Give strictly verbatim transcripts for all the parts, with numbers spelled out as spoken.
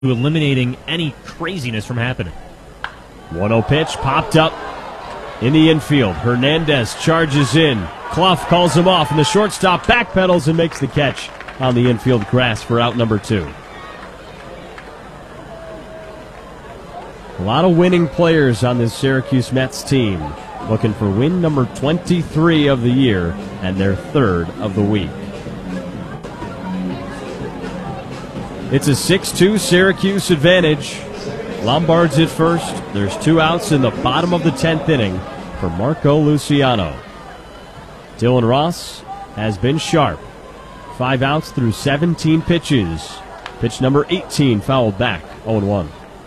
eliminating any craziness from happening. one oh pitch popped up in the infield. Hernandez charges in. Clough calls him off, and the shortstop backpedals and makes the catch on the infield grass for out number two. A lot of winning players on this Syracuse Mets team, looking for win number twenty-three of the year and their third of the week. It's a six two Syracuse advantage. Lombard's at first. There's two outs in the bottom of the tenth inning for Marco Luciano. Dylan Ross has been sharp. Five outs through seventeen pitches. Pitch number eighteen fouled back, oh one.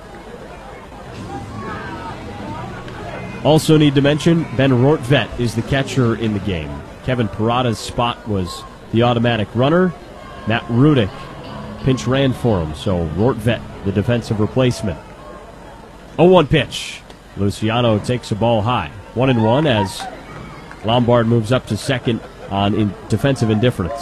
Also need to mention, Ben Rortvedt is the catcher in the game. Kevin Parada's spot was the automatic runner. Matt Rudick pinch ran for him, so Rortvedt, the defensive replacement. oh one pitch. Luciano takes a ball high. One and one as Lombard moves up to second on in defensive indifference.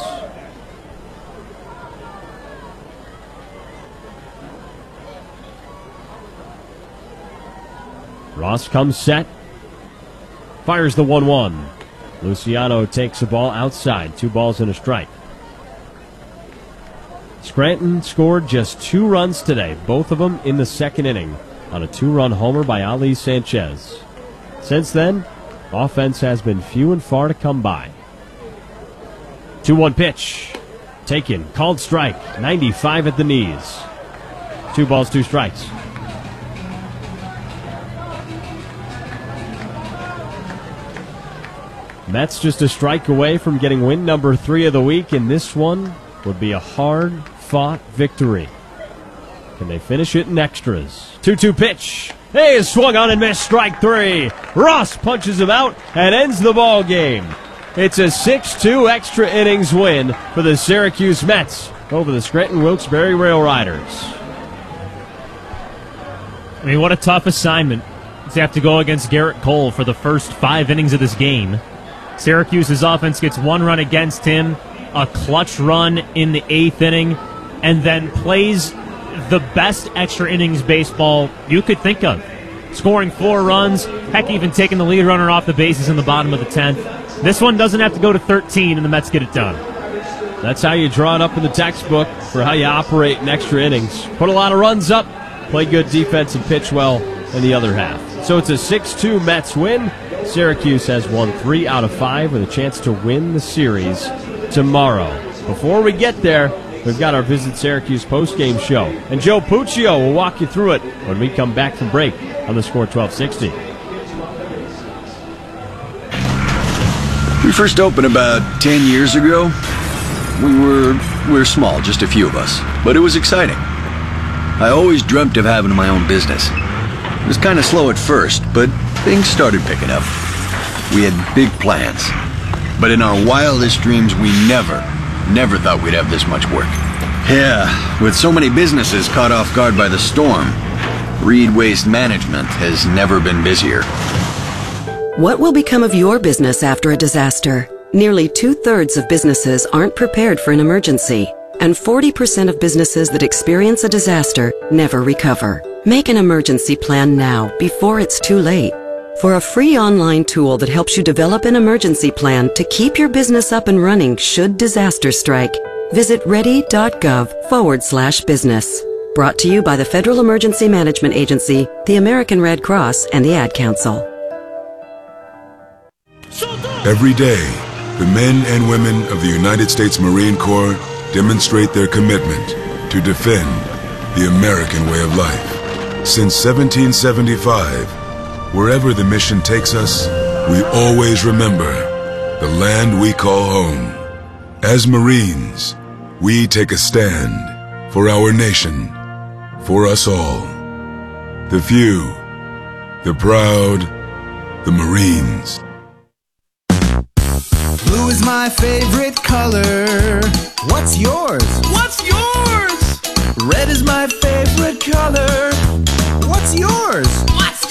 Ross comes set. Fires the one one. Luciano takes a ball outside. Two balls and a strike. Scranton scored just two runs today, both of them in the second inning, on a two-run homer by Ali Sanchez. Since then, offense has been few and far to come by. two one pitch. Taken. Called strike. ninety-five at the knees. Two balls, two strikes. Mets just a strike away from getting win number three of the week, and this one would be a hard-fought victory. Can they finish it in extras? two two pitch. Hey, is swung on and missed. Strike three. Ross punches him out and ends the ball game. It's a six two extra innings win for the Syracuse Mets over the Scranton Wilkes-Barre Rail Riders. I mean, what a tough assignment to have to go against Garrett Cole for the first five innings of this game. Syracuse's offense gets one run against him, a clutch run in the eighth inning, and then plays the best extra innings baseball you could think of. Scoring four runs, heck, even taking the lead runner off the bases in the bottom of the tenth. This one doesn't have to go to thirteen, and the Mets get it done. That's how you draw it up in the textbook for how you operate in extra innings. Put a lot of runs up, play good defense, and pitch well in the other half. So it's a six two Mets win. Syracuse has won three out of five with a chance to win the series tomorrow. Before we get there, we've got our Visit Syracuse postgame show. And Joe Puccio will walk you through it when we come back from break on the Score twelve sixty. We first opened about ten years ago. We were, we were small, just a few of us. But it was exciting. I always dreamt of having my own business. It was kind of slow at first, but things started picking up. We had big plans. But in our wildest dreams, we never, never thought we'd have this much work. Yeah, with so many businesses caught off guard by the storm, Reed Waste Management has never been busier. What will become of your business after a disaster? Nearly two-thirds of businesses aren't prepared for an emergency, and forty percent of businesses that experience a disaster never recover. Make an emergency plan now, before it's too late. For a free online tool that helps you develop an emergency plan to keep your business up and running should disaster strike, visit ready.gov forward slash business. Brought to you by the Federal Emergency Management Agency, the American Red Cross, and the Ad Council. Every day, the men and women of the United States Marine Corps demonstrate their commitment to defend the American way of life. Since seventeen seventy-five, wherever the mission takes us, we always remember the land we call home. As Marines, we take a stand for our nation, for us all. The few, the proud, the Marines. Blue is my favorite color. What's yours? What's yours? Red is my favorite color. What's yours? What's